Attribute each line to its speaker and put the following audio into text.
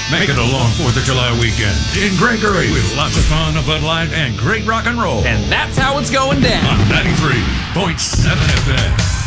Speaker 1: Make it a long 4th of July weekend in Gregory with lots of fun, a Bud Light, and great rock and roll.
Speaker 2: And that's how it's going down.
Speaker 1: On 93.7 FM.